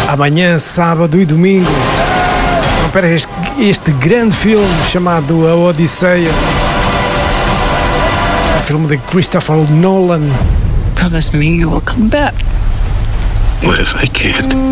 Amanhã, sábado e domingo, não percas este grande filme chamado A Odisseia. Um filme de Christopher Nolan. Promise me you will come back. What if I can't?